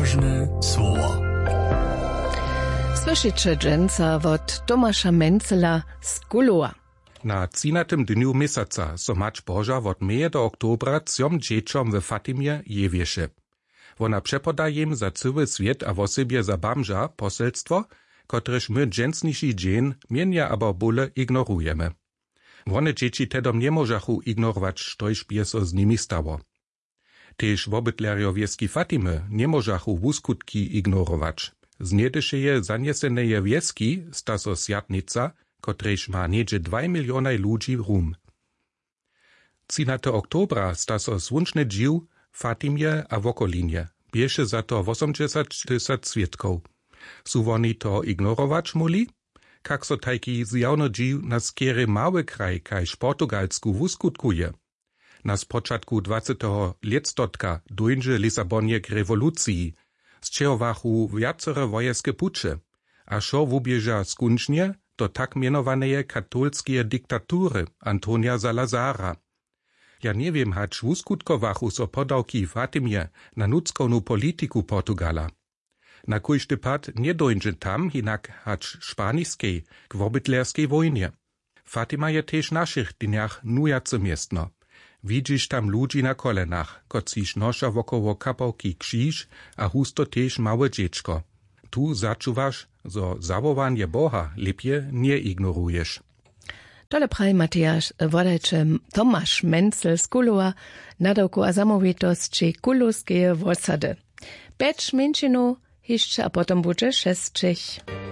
Odważne słowo. Słyszycie dżęca od Tomasza Mencela z Kulowa. Na 13. dniu miesiąca so Mać Boża od meje do oktobra trzem dzieciom w Fatimie jewieše. Ona przepodaje im za cały świat a w sobie za bamża poselstwo, kotreż my dżęsniejszy dzień mienia abo bóle ignorujemy. One dzieci tedom nie możachu ignorować, sztoż by so z nimi stało. Tež wobytlerjo wieski Fatimy nie możachu wuskutki ignorować. Zniedyše je zanieseneje wieski sta so sjatnica, kotrež ma niedzie 2 miliony ludzi rum. 13. oktobra sta so słonczny dził Fatimie a wokolinie. Bieše za to 80 000 świadków. Su woni to ignorować muli? Kak so tajki zjawno dził na skiery mały kraj, kajż Portugalsku wuskutkuje. Na spoczatku 20. listotka dojdzie Lisabonie k rewolucji, z czego wachu wiacore wojeskie pucze, a szo wubieża skuncznie do tak mianowanej katolskie diktatury Antonia Salazara. Ja nie wiem, hacz wuskutkowachu so podałki Fatimie na nudzkonu polityku Portugala. Na kujszty pad nie dojdzie tam, hinak hacz szpaniskiej k wobytlerskiej wojnie. Fatima je też naszych dniach nujace miestno. Widzisz tam ludzi na kolenach, kociś nosza wokoło kapałki krzyż, a husto też małe dziecko. Tu zaczuwasz, zo zawołanie Boha lepiej nie ignorujesz. Tole praj Matjasz, wodajcze Tomasz Mencel z Kulowa, nadawku a zamówitości kulowskie wosady. 5 minut, jeszcze a potem będzie 6.